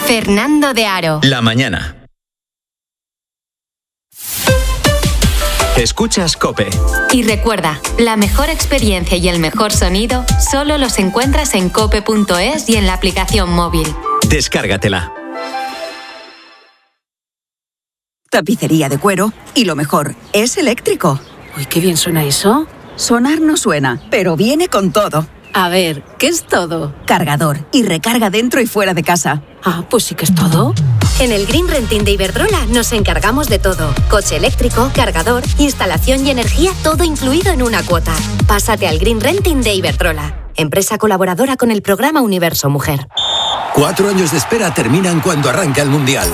Fernando de Aro. La mañana. Escuchas COPE. Y recuerda, la mejor experiencia y el mejor sonido solo los encuentras en cope.es y en la aplicación móvil. Descárgatela. Tapicería de cuero y lo mejor, es eléctrico. Uy, qué bien suena eso. Sonar no suena, pero viene con todo. A ver, ¿qué es todo? Cargador y recarga dentro y fuera de casa. Ah, pues sí que es todo. En el Green Renting de Iberdrola nos encargamos de todo. Coche eléctrico, cargador, instalación y energía, todo incluido en una cuota. Pásate al Green Renting de Iberdrola, empresa colaboradora con el programa Universo Mujer. 4 años de espera terminan cuando arranca el Mundial.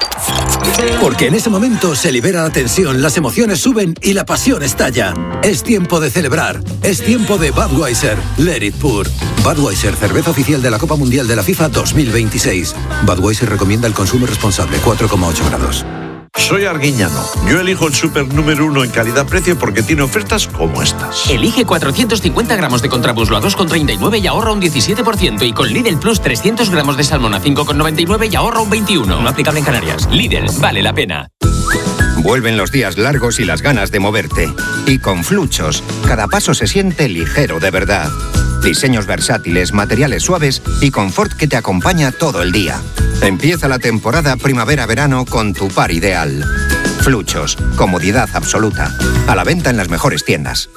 Porque en ese momento se libera la tensión, las emociones suben y la pasión estalla. Es tiempo de celebrar. Es tiempo de Budweiser. Let it pour. Budweiser, cerveza oficial de la Copa Mundial de la FIFA 2026. Budweiser recomienda el consumo responsable, 4,8 grados. Soy Arguiñano. Yo elijo el súper número 1 en calidad-precio porque tiene ofertas como estas. Elige 450 gramos de contramuslo a 2,39 y ahorra un 17%. Y con Lidl Plus 300 gramos de salmón a 5,99 y ahorra un 21%. No aplicable en Canarias. Lidl, vale la pena. Vuelven los días largos y las ganas de moverte. Y con Fluchos, cada paso se siente ligero de verdad. Diseños versátiles, materiales suaves y confort que te acompaña todo el día. Empieza la temporada primavera-verano con tu par ideal. Fluchos, comodidad absoluta. A la venta en las mejores tiendas.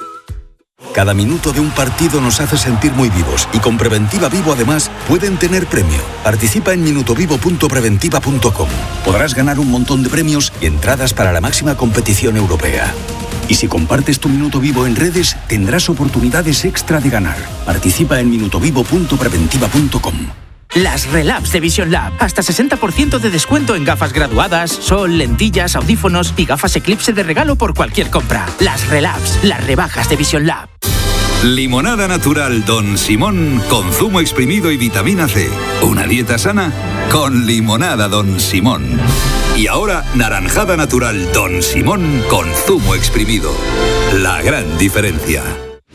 Cada minuto de un partido nos hace sentir muy vivos y con Preventiva Vivo además pueden tener premio. Participa en minutovivo.preventiva.com. Podrás ganar un montón de premios y entradas para la máxima competición europea. Y si compartes tu Minuto Vivo en redes, tendrás oportunidades extra de ganar. Participa en minutovivo.preventiva.com. Las Relabs de Vision Lab. Hasta 60% de descuento en gafas graduadas, sol, lentillas, audífonos y gafas Eclipse de regalo por cualquier compra. Las Relabs, las rebajas de Vision Lab. Limonada natural Don Simón con zumo exprimido y vitamina C. Una dieta sana con limonada Don Simón. Y ahora naranjada natural Don Simón con zumo exprimido. La gran diferencia.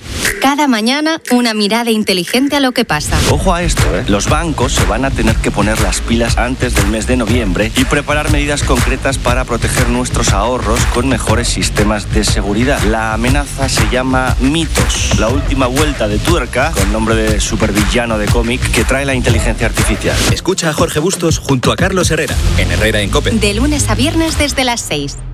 Cada mañana, una mirada inteligente a lo que pasa. Ojo a esto, Los bancos se van a tener que poner las pilas antes del mes de noviembre y preparar medidas concretas para proteger nuestros ahorros con mejores sistemas de seguridad. La amenaza se llama Mitos, la última vuelta de tuerca, con nombre de supervillano de cómic, que trae la inteligencia artificial. Escucha a Jorge Bustos junto a Carlos Herrera, en Herrera en COPE. De lunes a viernes desde las 6.